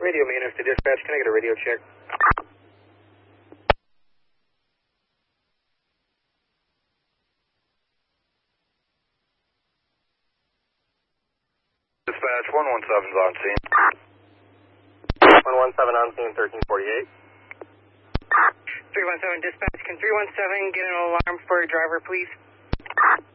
Radio maintenance to dispatch. Can I get a radio check? Dispatch 117's on scene. 117 on scene, 1348. 317 dispatch, can 317 get an alarm for a driver, please?